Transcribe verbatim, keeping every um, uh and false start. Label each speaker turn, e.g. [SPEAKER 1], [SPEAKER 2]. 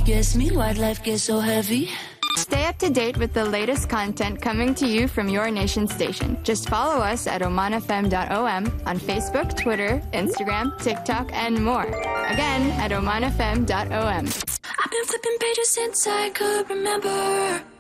[SPEAKER 1] gets me? Why'd life get so heavy?
[SPEAKER 2] Stay up to date with the latest content coming to you from your nation station. Just follow us at oman f m dot o m on Facebook, Twitter, Instagram, TikTok, and more. Again, at oman f m dot o m.
[SPEAKER 1] I've been flipping pages since I could remember.